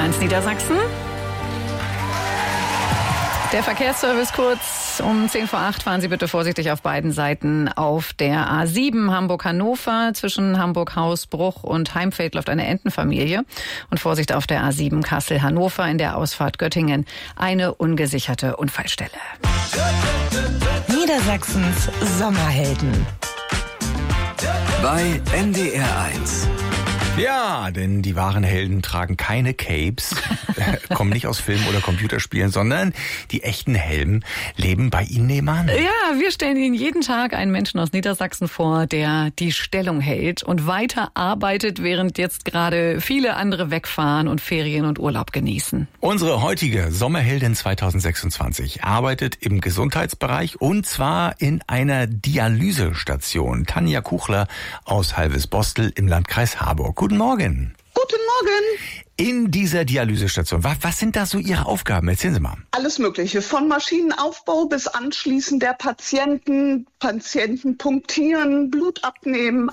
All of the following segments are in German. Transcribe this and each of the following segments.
1 Niedersachsen. Der Verkehrsservice kurz um 7:10. Fahren Sie bitte vorsichtig auf beiden Seiten auf der A7 Hamburg-Hannover. Zwischen Hamburg-Hausbruch und Heimfeld läuft eine Entenfamilie. Und Vorsicht auf der A7 Kassel-Hannover in der Ausfahrt Göttingen. Eine ungesicherte Unfallstelle. Niedersachsens Sommerhelden. Bei NDR 1. Ja, denn die wahren Helden tragen keine Capes, kommen nicht aus Film- oder Computerspielen, sondern die echten Helden leben bei Ihnen nebenan. Ja, wir stellen Ihnen jeden Tag einen Menschen aus Niedersachsen vor, der die Stellung hält und weiter arbeitet, während jetzt gerade viele andere wegfahren und Ferien und Urlaub genießen. Unsere heutige Sommerheldin 2026 arbeitet im Gesundheitsbereich und zwar in einer Dialysestation. Tanja Kuchler aus Halvesbostel im Landkreis Harburg. Guten Morgen. Guten Morgen. In dieser Dialysestation, was sind da so Ihre Aufgaben? Erzählen Sie mal. Alles Mögliche, von Maschinenaufbau bis Anschließen der Patienten punktieren, Blut abnehmen,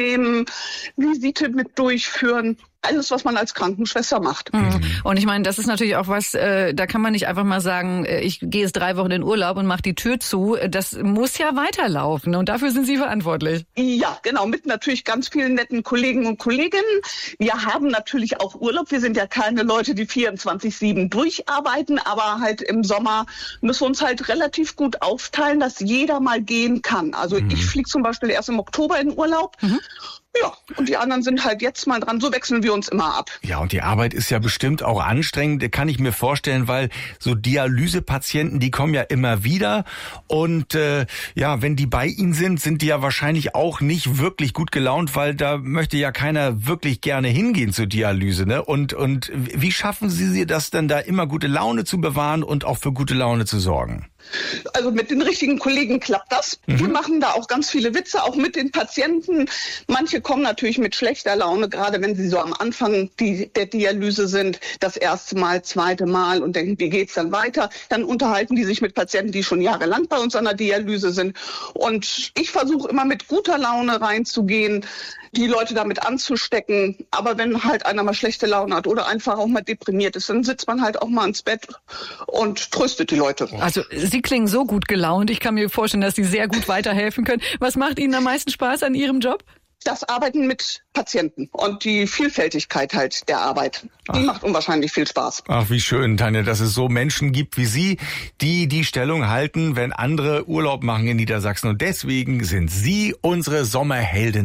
Visite mit durchführen. Alles, was man als Krankenschwester macht. Mhm. Und ich meine, das ist natürlich auch was, da kann man nicht einfach mal sagen, ich gehe jetzt 3 Wochen in Urlaub und mache die Tür zu. Das muss ja weiterlaufen und dafür sind Sie verantwortlich. Ja, genau, mit natürlich ganz vielen netten Kollegen und Kolleginnen. Wir haben natürlich auch Urlaub. Wir sind ja keine Leute, die 24/7 durcharbeiten, aber halt im Sommer müssen wir uns halt relativ gut aufteilen, dass jeder mal gehen kann. Also ich fliege zum Beispiel erst im Oktober in Urlaub. Ja, und die anderen sind halt jetzt mal dran. So wechseln wir uns immer ab. Ja, und die Arbeit ist ja bestimmt auch anstrengend, kann ich mir vorstellen, weil so Dialysepatienten, die kommen ja immer wieder. Und ja, wenn die bei Ihnen sind die ja wahrscheinlich auch nicht wirklich gut gelaunt, weil da möchte ja keiner wirklich gerne hingehen zur Dialyse, ne? Und wie schaffen Sie das denn da immer gute Laune zu bewahren und auch für gute Laune zu sorgen? Also mit den richtigen Kollegen klappt das. Wir machen da auch ganz viele Witze, auch mit den Patienten. Manche kommen natürlich mit schlechter Laune, gerade wenn sie so am Anfang der Dialyse sind, das erste Mal, zweite Mal und denken, wie geht's dann weiter? Dann unterhalten die sich mit Patienten, die schon jahrelang bei uns an der Dialyse sind. Und ich versuche immer mit guter Laune reinzugehen, die Leute damit anzustecken. Aber wenn halt einer mal schlechte Laune hat oder einfach auch mal deprimiert ist, dann sitzt man halt auch mal ins Bett und tröstet die Leute. Also Sie klingen so gut gelaunt. Ich kann mir vorstellen, dass Sie sehr gut weiterhelfen können. Was macht Ihnen am meisten Spaß an Ihrem Job? Das Arbeiten mit Patienten und die Vielfältigkeit halt der Arbeit. Die macht unwahrscheinlich viel Spaß. Ach, wie schön, Tanja, dass es so Menschen gibt wie Sie, die die Stellung halten, wenn andere Urlaub machen in Niedersachsen. Und deswegen sind Sie unsere Sommerheldin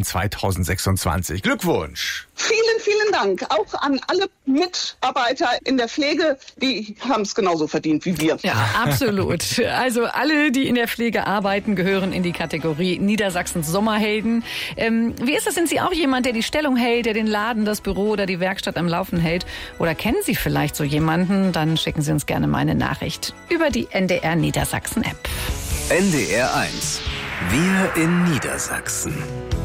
2026. Glückwunsch! Vielen, vielen Dank. Auch an alle Mitarbeiter in der Pflege, die haben es genauso verdient wie wir. Ja, absolut. Also alle, die in der Pflege arbeiten, gehören in die Kategorie Niedersachsens Sommerhelden. Wie ist das? Sind Sie auch jemand, der die Stellung hält, der den Laden, das Büro oder die Werkstatt am Laufen hält? Oder kennen Sie vielleicht so jemanden? Dann schicken Sie uns gerne mal eine Nachricht über die NDR Niedersachsen App. NDR 1. Wir in Niedersachsen.